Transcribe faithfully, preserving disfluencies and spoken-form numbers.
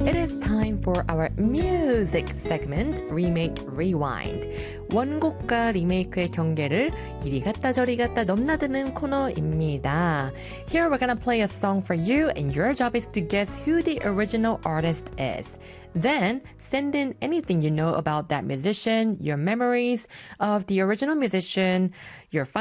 It is time for our music segment, Remake Rewind. 원곡과 리메이크의 경계를 이리 갔다 저리 갔다 넘나드는 코너입니다. Here we're gonna play a song for you and your job is to guess who the original artist is. Then, send in anything you know about that musician, your memories of the original musician, your